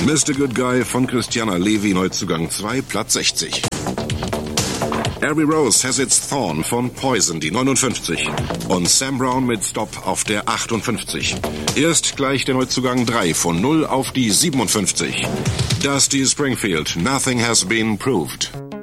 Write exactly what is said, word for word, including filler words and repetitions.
Mister Good Guy von Christiana Levy, Neuzugang zwei, Platz sechzig. Every Rose Has Its Thorn von Poison, die neunundfünfzig. Und Sam Brown mit Stop auf der achtundfünfzig. Erst gleich der Neuzugang drei, von null auf die siebenundfünfzig. Dusty Springfield, Nothing Has Been Proved.